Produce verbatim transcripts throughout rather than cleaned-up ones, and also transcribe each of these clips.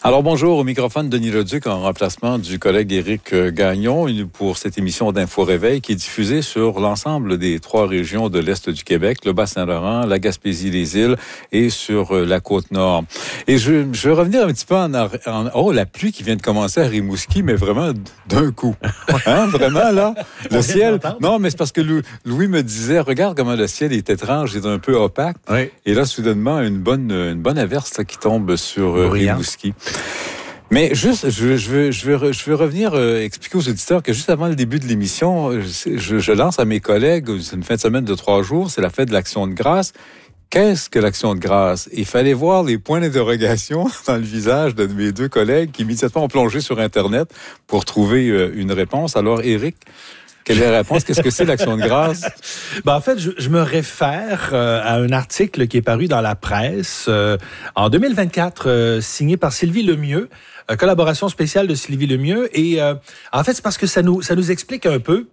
Alors bonjour, au microphone Denis Leduc en remplacement du collègue Éric Gagnon pour cette émission d'Info Réveil qui est diffusée sur l'ensemble des trois régions de l'Est du Québec, le Bas-Saint-Laurent, la Gaspésie, les îles et sur la Côte-Nord. Et je, je vais revenir un petit peu en, en... Oh, la pluie qui vient de commencer à Rimouski, mais vraiment d'un coup. Hein, vraiment, là, le ciel... Non, mais c'est parce que Louis me disait, regarde comment le ciel est étrange, il est un peu opaque. Oui. Et là, soudainement, une bonne, une bonne averse là, qui tombe sur euh, Rimouski. Mais juste, je, je, veux, je, veux, je veux revenir euh, expliquer aux auditeurs que juste avant le début de l'émission, je, je, je lance à mes collègues, c'est une fin de semaine de trois jours, c'est la fête de l'Action de grâce. Qu'est-ce que l'Action de grâce? Il fallait voir les points d'interrogation dans le visage de mes deux collègues qui immédiatement ont plongé sur Internet pour trouver euh, une réponse. Alors, Éric, quelle est la réponse? Qu'est-ce que c'est l'Action de grâce? Ben, en fait, je, je me réfère euh, à un article qui est paru dans la presse euh, en deux mille vingt-quatre, euh, signé par Sylvie Lemieux, euh, collaboration spéciale de Sylvie Lemieux. Et euh, en fait, c'est parce que ça nous, ça nous explique un peu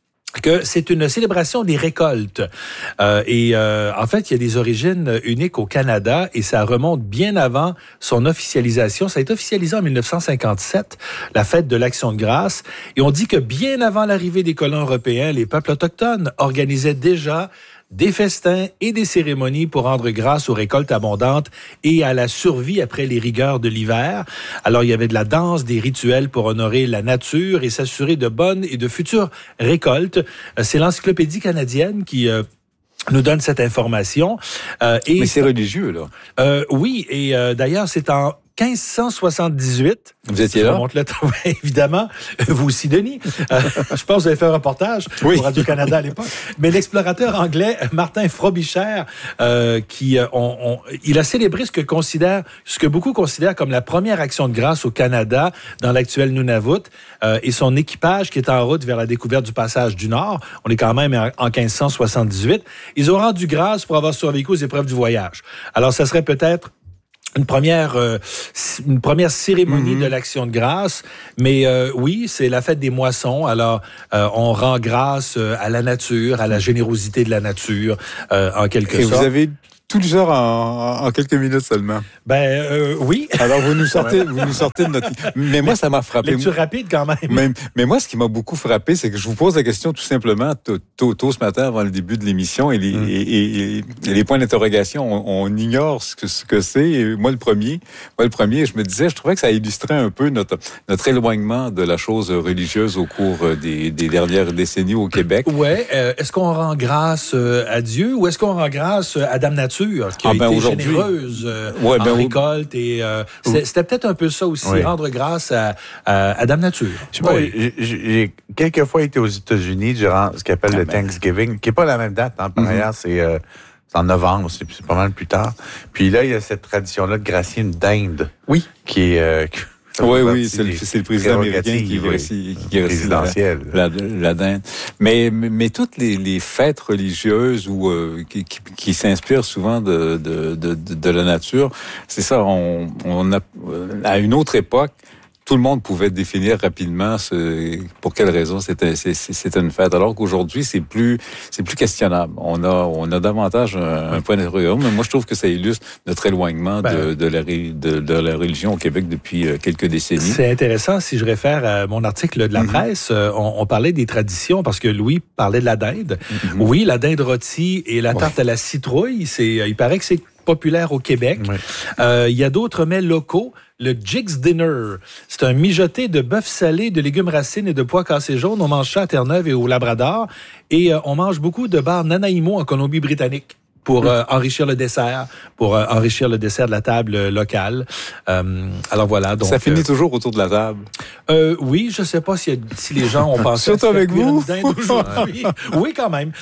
que c'est une célébration des récoltes. Euh, et euh, en fait, il y a des origines uniques au Canada et ça remonte bien avant son officialisation. Ça a été officialisé en dix-neuf cent cinquante-sept, la fête de l'Action de grâce. Et on dit que bien avant l'arrivée des colons européens, les peuples autochtones organisaient déjà des festins et des cérémonies pour rendre grâce aux récoltes abondantes et à la survie après les rigueurs de l'hiver. Alors, il y avait de la danse, des rituels pour honorer la nature et s'assurer de bonnes et de futures récoltes. C'est l'Encyclopédie canadienne qui... Euh, nous donne cette information. Euh, et Mais c'est religieux, là. Euh, oui, et euh, d'ailleurs, c'est en quinze cent soixante-dix-huit. Vous étiez là? Je remonte le temps, évidemment. Vous aussi, Denis. Euh, je pense que vous avez fait un reportage oui. pour Radio-Canada à l'époque. Mais l'explorateur anglais Martin Frobisher, euh, qui, euh, on, on, il a célébré ce que considère, ce que beaucoup considèrent comme la première action de grâce au Canada dans l'actuel Nunavut, euh, et son équipage qui est en route vers la découverte du passage du Nord. On est quand même en quinze cent soixante-dix-huit. Ils ont rendu grâce pour avoir survécu aux épreuves du voyage. Alors, ça serait peut-être Une première, euh, une première cérémonie mm-hmm. de l'Action de grâce, mais euh, oui, c'est la fête des moissons. Alors, euh, on rend grâce euh, à la nature, à la générosité de la nature, euh, en quelque Et sorte. Vous avez tout le genre en, en quelques minutes seulement. Ben euh, oui. Alors vous nous sortez, ouais. vous nous sortez de notre. Mais moi, ça m'a frappé. Lecture rapide quand même. Mais, mais moi, ce qui m'a beaucoup frappé, c'est que je vous pose la question tout simplement tôt, tôt, tôt ce matin avant le début de l'émission, et les, mm. et, et, et les points d'interrogation, on, on ignore ce que ce que c'est. Et moi, le premier, moi le premier, je me disais, je trouvais que ça illustrait un peu notre notre éloignement de la chose religieuse au cours des, des dernières décennies au Québec. Ouais. Euh, est-ce qu'on rend grâce à Dieu ou est-ce qu'on rend grâce à Dame Nature? Qui a ah ben été généreuse euh, ouais, ben en récolte et euh, c'était, c'était peut-être un peu ça aussi, oui. rendre grâce à, à, à Dame Nature. Je sais pas, oui. j'ai, j'ai quelques fois été aux États-Unis durant ce qu'on appelle ah le ben. Thanksgiving, qui est pas la même date, hein, par mm-hmm. ailleurs, c'est, euh, c'est en novembre, c'est, c'est pas mal plus tard. Puis là, il y a cette tradition-là de gracier une dinde. Oui. Qui est... Euh, Oui, oui, c'est le, c'est le président américain qui est aussi, qui est aussi la, la, la dinde. Mais, mais toutes les, les fêtes religieuses ou euh, qui, qui, qui s'inspirent souvent de, de, de, de la nature, c'est ça. On, on a à une autre époque. Tout le monde pouvait définir rapidement ce, pour quelle raison c'était, c'est, c'était une fête. Alors qu'aujourd'hui, c'est plus, c'est plus questionnable. On a, on a davantage un, un point d'interrogation. Mais moi, je trouve que ça illustre notre éloignement ben, de, de, la, de, de la religion au Québec depuis quelques décennies. C'est intéressant. Si je réfère à mon article de la mm-hmm. presse, on, on parlait des traditions parce que Louis parlait de la dinde. Mm-hmm. Oui, la dinde rôtie et la tarte ouais. à la citrouille, c'est, il paraît que c'est populaire au Québec. Oui. Euh, il y a d'autres mets locaux. Le Jigs Dinner, c'est un mijoté de bœuf salé, de légumes racines et de pois cassés jaunes. On mange ça à Terre-Neuve et au Labrador. Et euh, on mange beaucoup de bars Nanaimo en Colombie-Britannique pour euh, enrichir le dessert, pour euh, enrichir le dessert de la table euh, locale. Euh, alors voilà. Donc, ça finit euh, toujours autour de la table. Euh, oui, je sais pas si, y a, si les gens ont pensé. Surtout avec vous. Aujourd'hui. Oui, quand même.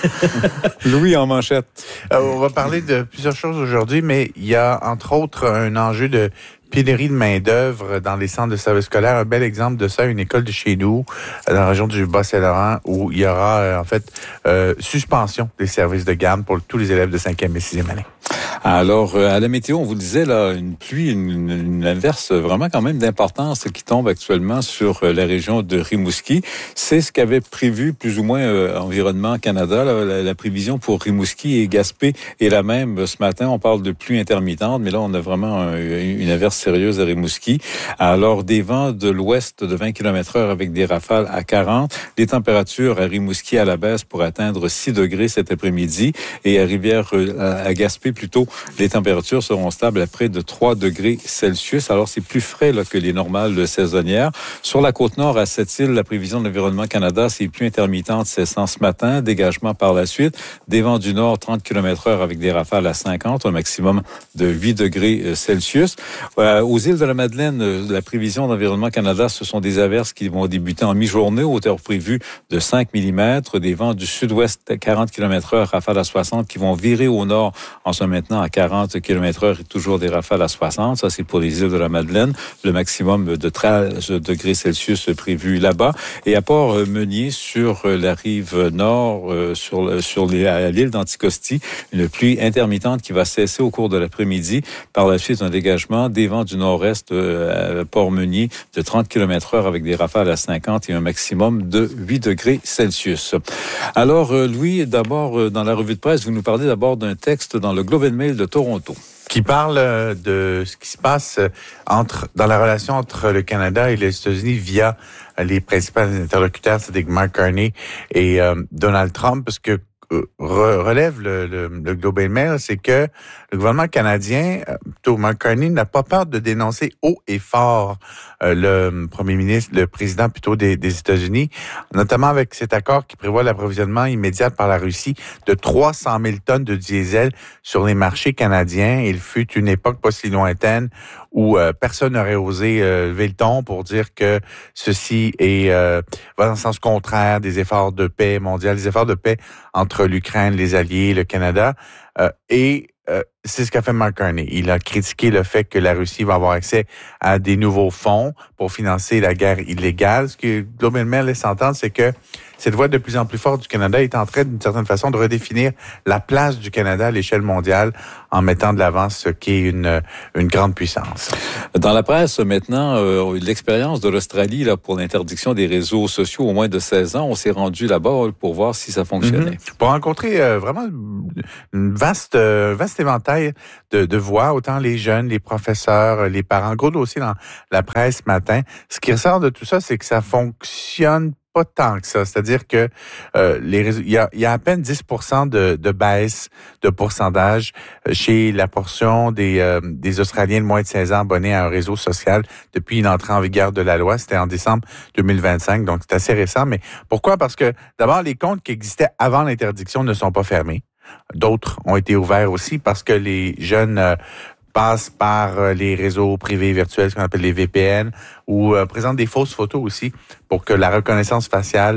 Louis en manchette. Euh, on va parler de plusieurs choses aujourd'hui, mais il y a entre autres un enjeu de pénurie de main-d'œuvre dans les centres de services scolaires. Un bel exemple de ça, une école de chez nous, dans la région du Bas-Saint-Laurent, où il y aura, euh, en fait, euh, suspension des services de garde pour tous les élèves de cinquième et sixième année. Alors, à la météo, on vous le disait, là, une pluie, une, une averse vraiment quand même d'importance qui tombe actuellement sur la région de Rimouski. C'est ce qu'avait prévu plus ou moins euh, Environnement Canada. Là, la, la prévision pour Rimouski et Gaspé est la même. Ce matin, on parle de pluie intermittente, mais là, on a vraiment un, une averse sérieuse à Rimouski. Alors, des vents de l'ouest de vingt kilomètres heure avec des rafales à quarante. Les températures à Rimouski à la baisse pour atteindre six degrés cet après-midi. Et à Rivière, à Gaspé plutôt, les températures seront stables à près de trois degrés Celsius. Alors, c'est plus frais là, que les normales saisonnières. Sur la Côte-Nord, à Sept-Îles, la prévision de l'Environnement Canada, c'est pluie intermittente cessant ce matin, dégagement par la suite. Des vents du nord, trente kilomètres heure avec des rafales à cinquante, un maximum de huit degrés Celsius. Euh, aux îles de la Madeleine, la prévision d'Environnement Canada, ce sont des averses qui vont débuter en mi-journée, hauteur prévue de cinq millimètres. Des vents du sud-ouest, quarante kilomètres heure, rafales à soixante, qui vont virer au nord en se maintenant à quarante kilomètres heure et toujours des rafales à soixante. Ça, c'est pour les îles de la Madeleine. Le maximum de treize degrés Celsius prévu là-bas. Et à Port-Meunier, sur la rive nord, euh, sur, sur les, à l'île d'Anticosti, une pluie intermittente qui va cesser au cours de l'après-midi. Par la suite, un dégagement des vents du nord-est euh, à Port-Meunier de trente kilomètres heure avec des rafales à cinquante et un maximum de huit degrés Celsius. Alors, euh, Louis, d'abord, euh, dans la revue de presse, vous nous parlez d'abord d'un texte dans le Globe and Mail de Toronto. Qui parle de ce qui se passe entre dans la relation entre le Canada et les États-Unis via les principaux interlocuteurs, c'est-à-dire Mark Carney et euh, Donald Trump, parce que relève le, le, le Globe and Mail, c'est que le gouvernement canadien, plutôt Mark Carney, n'a pas peur de dénoncer haut et fort euh, le premier ministre, le président plutôt des, des États-Unis, notamment avec cet accord qui prévoit l'approvisionnement immédiat par la Russie de trois cent mille tonnes de diesel sur les marchés canadiens. Il fut une époque pas si lointaine où euh, personne n'aurait osé euh, lever le ton pour dire que ceci est euh, va dans le sens contraire des efforts de paix mondiaux, des efforts de paix entre l'Ukraine, les Alliés, le Canada. Euh, et euh, c'est ce qu'a fait Mark Carney. Il a critiqué le fait que la Russie va avoir accès à des nouveaux fonds pour financer la guerre illégale. Ce que Globe and Mail laisse entendre, c'est que cette voix de plus en plus forte du Canada est en train, d'une certaine façon, de redéfinir la place du Canada à l'échelle mondiale en mettant de l'avant ce qu'est une, une grande puissance. Dans la presse, maintenant, euh, l'expérience de l'Australie là pour l'interdiction des réseaux sociaux au moins de seize ans, on s'est rendu là-bas pour voir si ça fonctionnait. Mm-hmm. Pour rencontrer euh, vraiment une vaste, euh, vaste éventail de, de voix, autant les jeunes, les professeurs, les parents. Gros dossier dans la presse ce matin. Ce qui ressort de tout ça, c'est que ça fonctionne pas tant que ça. C'est-à-dire que euh, les réseaux, il y a, il y a à peine dix pour cent de, de baisse de pourcentage chez la portion des, euh, des Australiens de moins de seize ans abonnés à un réseau social depuis une entrée en vigueur de la loi. C'était en décembre deux mille vingt-cinq, donc c'est assez récent. Mais pourquoi? Parce que d'abord, les comptes qui existaient avant l'interdiction ne sont pas fermés. D'autres ont été ouverts aussi parce que les jeunes euh, passent par les réseaux privés virtuels, ce qu'on appelle les V P N, ou euh, présentent des fausses photos aussi pour que la reconnaissance faciale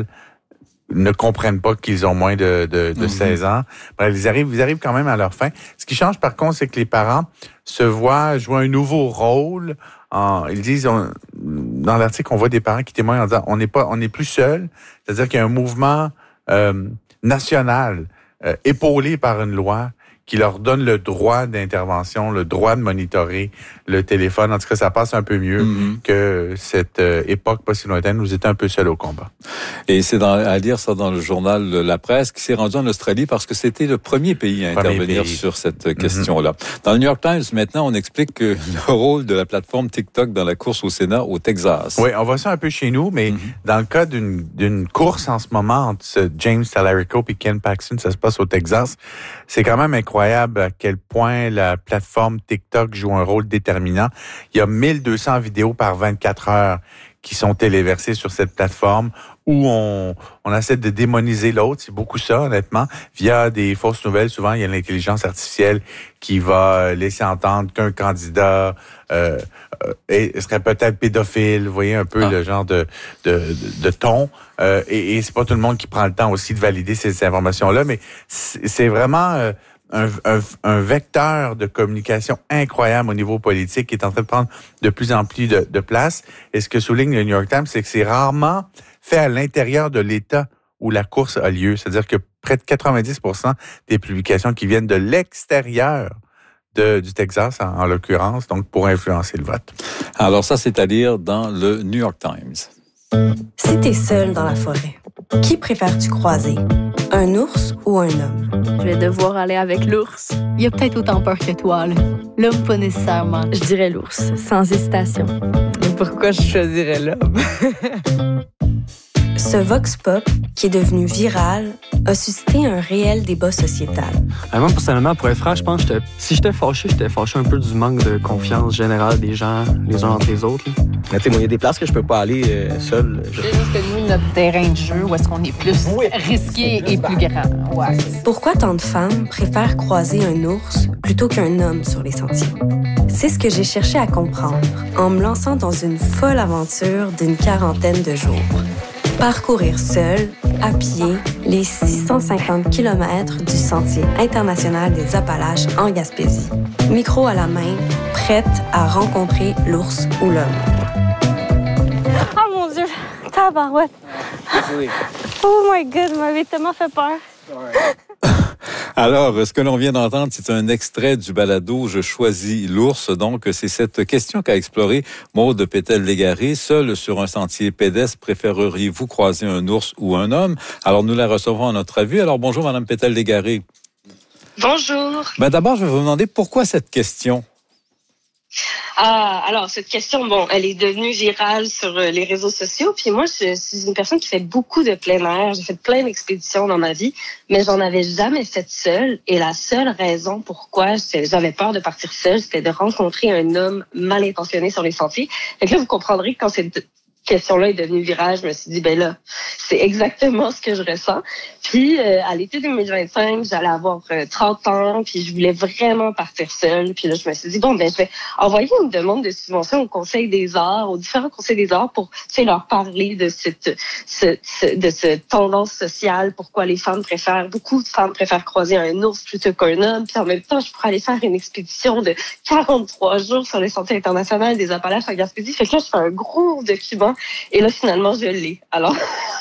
ne comprennent pas qu'ils ont moins de, de, de mm-hmm. seize ans. Bref, ils arrivent, ils arrivent quand même à leur fin. Ce qui change par contre, c'est que les parents se voient jouer un nouveau rôle. En, ils disent, on, dans l'article, on voit des parents qui témoignent en disant, on n'est pas, on n'est plus seul. C'est-à-dire qu'il y a un mouvement euh, national euh, épaulé par une loi qui leur donne le droit d'intervention, le droit de monitorer le téléphone. En tout cas, ça passe un peu mieux mm-hmm. que cette euh, époque pas si lointaine où ils étaient un peu seuls au combat. Et c'est dans, à lire ça dans le journal La Presse qui s'est rendu en Australie parce que c'était le premier pays à premier intervenir pays. sur cette question-là. Mm-hmm. Dans le New York Times, maintenant, on explique que le rôle de la plateforme TikTok dans la course au Sénat au Texas. Oui, on voit ça un peu chez nous, mais mm-hmm. dans le cas d'une, d'une course en ce moment entre James Talarico et Ken Paxton, ça se passe au Texas, c'est quand même incroyable. Incroyable à quel point la plateforme TikTok joue un rôle déterminant. Il y a mille deux cents vidéos par vingt-quatre heures qui sont téléversées sur cette plateforme où on, on essaie de démoniser l'autre. C'est beaucoup ça, honnêtement. Via des fausses nouvelles, souvent, il y a l'intelligence artificielle qui va laisser entendre qu'un candidat euh, euh, serait peut-être pédophile. Vous voyez un peu ah. le genre de, de, de, de ton. Euh, et, et c'est pas tout le monde qui prend le temps aussi de valider ces informations-là, mais c'est, c'est vraiment... Euh, Un, un, un vecteur de communication incroyable au niveau politique qui est en train de prendre de plus en plus de, de place. Et ce que souligne le New York Times, c'est que c'est rarement fait à l'intérieur de l'État où la course a lieu. C'est-à-dire que près de quatre-vingt-dix pour cent des publications qui viennent de l'extérieur de, du Texas, en, en l'occurrence, donc pour influencer le vote. Alors ça, c'est à lire dans le New York Times. Si t'es seul dans la forêt, qui préfères-tu croiser? Un ours ou un homme? Je vais devoir aller avec l'ours. Il a peut-être autant peur que toi, là. L'homme, pas nécessairement. Je dirais l'ours, sans hésitation. Pourquoi je choisirais l'homme? Ce vox pop, qui est devenu viral, a suscité un réel débat sociétal. Euh, moi, personnellement, pour être franc, je pense que j'étais, si j'étais fâché, j'étais fâché un peu du manque de confiance générale des gens, les uns entre les autres. Mais tu sais, moi, il y a des places que je peux pas aller euh, seul. Je... C'est juste que nous, notre terrain de jeu, où est-ce qu'on est plus oui. risqué et plus grand. Ouais. Pourquoi tant de femmes préfèrent croiser un ours plutôt qu'un homme sur les sentiers? C'est ce que j'ai cherché à comprendre en me lançant dans une folle aventure d'une quarantaine de jours. Parcourir seul, à pied, les six cent cinquante kilomètres du Sentier international des Appalaches en Gaspésie. Micro à la main, prête à rencontrer l'ours ou l'homme. Oh mon Dieu! Tabarouette! Oh my God, vous m'avez tellement fait peur. Alors, ce que l'on vient d'entendre, c'est un extrait du balado « Je choisis l'ours ». Donc, c'est cette question qu'a explorée Maude Pétel-Légaré. Seul sur un sentier pédestre, préféreriez-vous croiser un ours ou un homme? Alors, nous la recevons en notre avis. Alors, bonjour, Madame Pétel-Légaré. Bonjour. Ben, d'abord, je vais vous demander pourquoi cette question? Ah, alors, cette question, bon, elle est devenue virale sur les réseaux sociaux. Puis moi, je suis une personne qui fait beaucoup de plein air. J'ai fait plein d'expéditions dans ma vie, mais j'en avais jamais fait seule. Et la seule raison pourquoi j'avais peur de partir seule, c'était de rencontrer un homme mal intentionné sur les sentiers. Fait que là, vous comprendrez que quand cette question-là est devenue virale, je me suis dit, ben là, c'est exactement ce que je ressens. Puis, euh, à l'été deux mille vingt-cinq, j'allais avoir euh, trente ans, puis je voulais vraiment partir seule. Puis là, je me suis dit, bon, ben je vais envoyer une demande de subvention au Conseil des arts, aux différents conseils des arts, pour, tu sais, leur parler de cette, ce, ce, de cette tendance sociale, pourquoi les femmes préfèrent, beaucoup de femmes préfèrent croiser un ours plutôt qu'un homme. Puis en même temps, je pourrais aller faire une expédition de quarante-trois jours sur les sentiers internationaux des Appalaches en Gaspésie. Fait que là, je fais un gros document. Et là, finalement, je l'ai. Alors,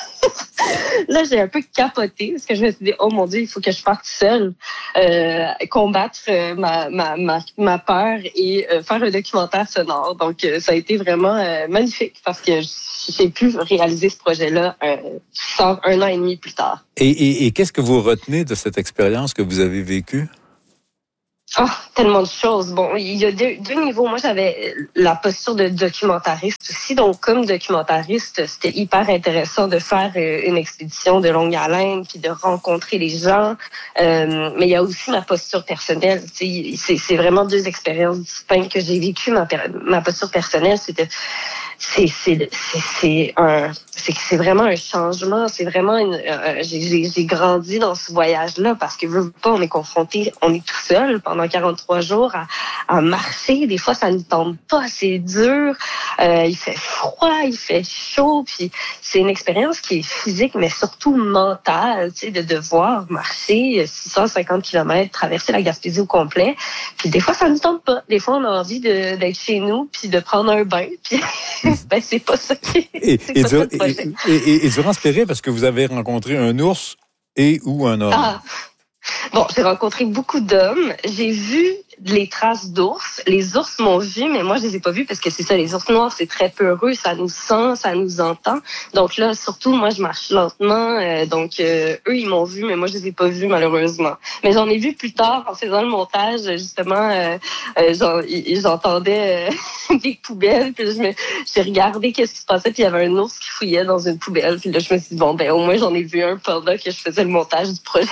là, j'ai un peu capoté parce que je me suis dit, oh mon Dieu, il faut que je parte seule, euh, combattre euh, ma, ma, ma, ma peur et euh, faire un documentaire sonore. Donc, euh, ça a été vraiment euh, magnifique parce que j'ai pu réaliser ce projet-là euh, un, un an et demi plus tard. Et, et, et qu'est-ce que vous retenez de cette expérience que vous avez vécue? Ah, oh, tellement de choses. Bon, il y a deux, deux niveaux. Moi, j'avais la posture de documentariste aussi. Donc, comme documentariste, c'était hyper intéressant de faire une expédition de longue haleine puis de rencontrer les gens. Euh, mais il y a aussi ma posture personnelle. C'est, c'est vraiment deux expériences distinctes que j'ai vécues. Ma, ma posture personnelle, c'était c'est c'est c'est c'est un c'est c'est vraiment un changement, c'est vraiment une euh, j'ai j'ai grandi dans ce voyage-là parce que veux pas, on est confronté, on est tout seul pendant quarante-trois jours à à marcher, des fois ça nous tente pas, c'est dur, euh, il fait froid, il fait chaud, puis c'est une expérience qui est physique mais surtout mentale, tu sais, de devoir marcher six cent cinquante kilomètres, traverser la Gaspésie au complet, puis des fois ça nous tente pas, des fois on a envie de d'être chez nous puis de prendre un bain, puis ben, c'est pas ça qui et, et, dur, et, et, et durant ce période, parce que vous avez rencontré un ours et ou un homme? Ah. Bon, j'ai rencontré beaucoup d'hommes. J'ai vu les traces d'ours. Les ours m'ont vu, mais moi, je les ai pas vus parce que c'est ça, les ours noirs, c'est très peureux. Ça nous sent, ça nous entend. Donc là, surtout, moi, je marche lentement. Euh, donc, euh, eux, ils m'ont vu, mais moi, je les ai pas vus, malheureusement. Mais j'en ai vu plus tard, en faisant le montage, justement, euh, euh, j'en, j'entendais euh, des poubelles. Puis je me, j'ai regardé qu'est-ce qui se passait, puis il y avait un ours qui fouillait dans une poubelle. Puis là, je me suis dit, bon, ben au moins, j'en ai vu un pendant que je faisais le montage du projet.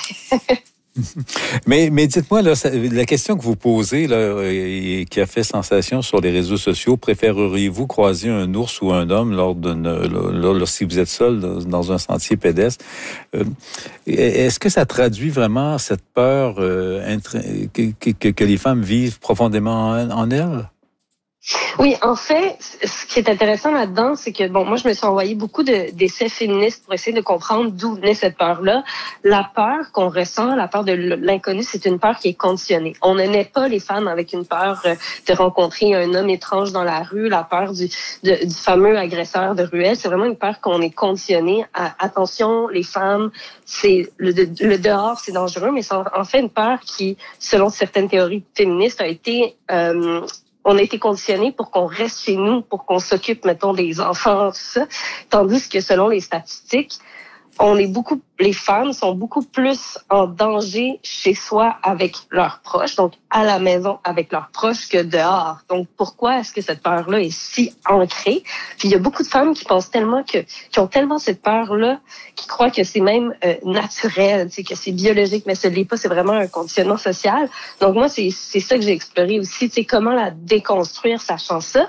Mais, mais dites-moi, là, la question que vous posez là, et qui a fait sensation sur les réseaux sociaux, préféreriez-vous croiser un ours ou un homme lors d'une, lors, si vous êtes seul dans un sentier pédestre? Est-ce que ça traduit vraiment cette peur euh, que, que, que les femmes vivent profondément en, en elles? Oui, en fait, ce qui est intéressant là-dedans, c'est que, bon, moi, je me suis envoyé beaucoup de, d'essais féministes pour essayer de comprendre d'où venait cette peur-là. La peur qu'on ressent, la peur de l'inconnu, c'est une peur qui est conditionnée. On ne naît pas les femmes avec une peur de rencontrer un homme étrange dans la rue, la peur du, de, du fameux agresseur de ruelle. C'est vraiment une peur qu'on est conditionné à, attention, les femmes, c'est le, le dehors, c'est dangereux, mais c'est en fait une peur qui, selon certaines théories féministes, a été... Euh, on a été conditionnés pour qu'on reste chez nous, pour qu'on s'occupe, mettons, des enfants, tout ça. Tandis que selon les statistiques, on est beaucoup, les femmes sont beaucoup plus en danger chez soi avec leurs proches, donc à la maison avec leurs proches que dehors. Donc pourquoi est-ce que cette peur-là est si ancrée? Puis il y a beaucoup de femmes qui pensent tellement que, qui ont tellement cette peur-là, qui croient que c'est même euh, naturel, tu sais, que c'est biologique, mais ce l'est pas, c'est vraiment un conditionnement social. Donc moi, c'est, c'est ça que j'ai exploré aussi, tu sais, comment la déconstruire, sachant ça.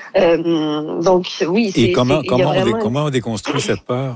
Euh, donc oui, c'est... Et comment, c'est, comment, on, vraiment... dé, comment on déconstruit cette peur?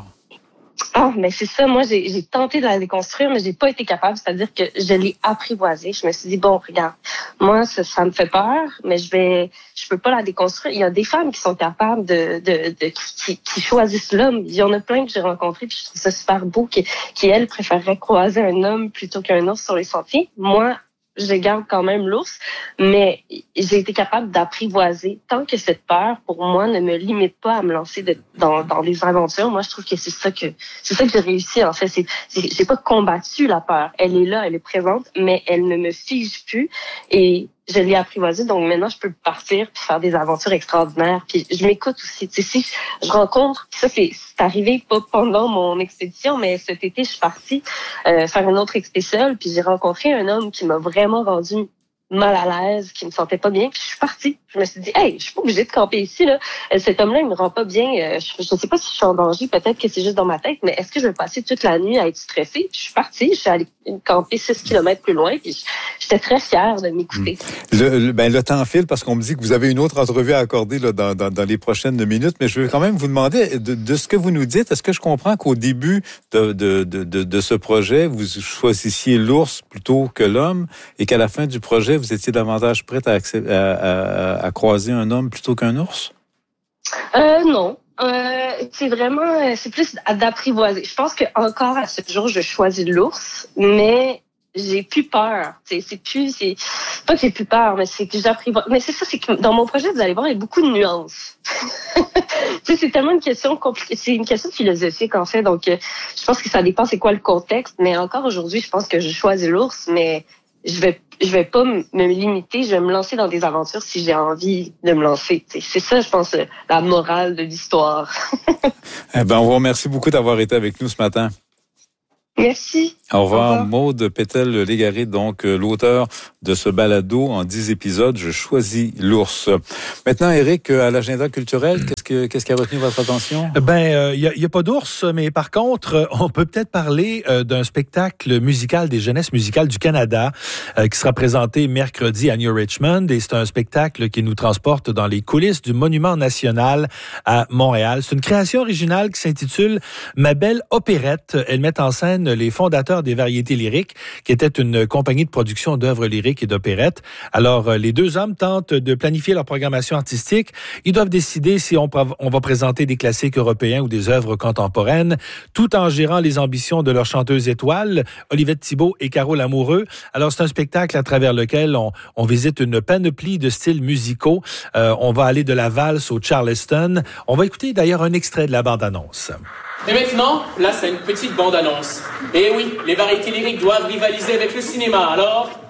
Ah, mais c'est ça. Moi, j'ai, j'ai tenté de la déconstruire, mais j'ai pas été capable. C'est-à-dire que je l'ai apprivoisée. Je me suis dit, bon, regarde, moi, ça, ça me fait peur, mais je vais, je peux pas la déconstruire. Il y a des femmes qui sont capables de, de, de qui, qui choisissent l'homme. Il y en a plein que j'ai rencontrés, puis je trouve ça super beau, qui, qui elles préféreraient croiser un homme plutôt qu'un ours sur les sentiers. Moi, je garde quand même l'ours, mais j'ai été capable d'apprivoiser tant que cette peur, pour moi, ne me limite pas à me lancer de, dans, dans des aventures. Moi, je trouve que c'est ça que c'est ça que j'ai réussi, en fait. C'est, c'est, j'ai pas combattu la peur. Elle est là, elle est présente, mais elle ne me fige plus. Et je l'ai apprivoisée, donc maintenant, je peux partir puis faire des aventures extraordinaires. Puis je m'écoute aussi. Tu sais, si je rencontre, puis ça, c'est, c'est arrivé pas pendant mon expédition, mais cet été, je suis partie euh, faire une autre expédition, puis j'ai rencontré un homme qui m'a vraiment rendu mal à l'aise, qui me sentait pas bien, puis je suis partie. Je me suis dit, hey, je suis pas obligée de camper ici, là. Cet homme-là, il me rend pas bien. Je, je sais pas si je suis en danger, peut-être que c'est juste dans ma tête, mais est-ce que je vais passer toute la nuit à être stressée? Puis je suis partie, je suis allée camper six kilomètres plus loin, puis j'étais très fière de m'écouter. Le, le, ben, le temps file parce qu'on me dit que vous avez une autre entrevue à accorder là, dans, dans, dans les prochaines minutes, mais je veux quand même vous demander, de, de ce que vous nous dites, est-ce que je comprends qu'au début de, de, de, de, de ce projet, vous choisissiez l'ours plutôt que l'homme, et qu'à la fin du projet, vous étiez davantage prête à, accé- à, à, à croiser un homme plutôt qu'un ours? Euh, non. Euh, c'est vraiment, c'est plus d'apprivoiser. Je pense que encore à ce jour, je choisis l'ours, mais j'ai plus peur. C'est, c'est plus, c'est pas que j'ai plus peur, mais c'est que j'apprivoise. Mais c'est ça, c'est que dans mon projet, vous allez voir, il y a beaucoup de nuances. Tu sais, c'est tellement une question compliquée. C'est une question philosophique, en fait. Donc, euh, je pense que ça dépend c'est quoi le contexte. Mais encore aujourd'hui, je pense que je choisis l'ours, mais je vais je vais pas me limiter, je vais me lancer dans des aventures si j'ai envie de me lancer. T'sais, c'est ça, je pense, la morale de l'histoire. Eh ben, on vous remercie beaucoup d'avoir été avec nous ce matin. Merci. Au revoir, Au revoir. Maude Pétel-Légaré, donc euh, l'auteur de ce balado en dix épisodes, Je choisis l'ours. Maintenant, Éric, à l'agenda culturel, qu'est-ce, que, qu'est-ce qui a retenu votre attention? Ben, il euh, n'y a, y a pas d'ours, mais par contre, on peut peut-être parler euh, d'un spectacle musical des Jeunesses musicales du Canada euh, qui sera présenté mercredi à New Richmond, et c'est un spectacle qui nous transporte dans les coulisses du Monument national à Montréal. C'est une création originale qui s'intitule Ma belle opérette. Elle met en scène les fondateurs des Variétés lyriques, qui était une compagnie de production d'œuvres lyriques et d'opérettes. Alors, les deux hommes tentent de planifier leur programmation artistique. Ils doivent décider si on, on va présenter des classiques européens ou des œuvres contemporaines, tout en gérant les ambitions de leurs chanteuses étoiles, Olivette Thibault et Caro Lamoureux. Alors, c'est un spectacle à travers lequel on, on visite une panoplie de styles musicaux. Euh, on va aller de la valse au Charleston. On va écouter d'ailleurs un extrait de la bande-annonce. Et maintenant, là, c'est une petite bande-annonce. Et oui, les variétés lyriques doivent rivaliser avec le cinéma. Alors,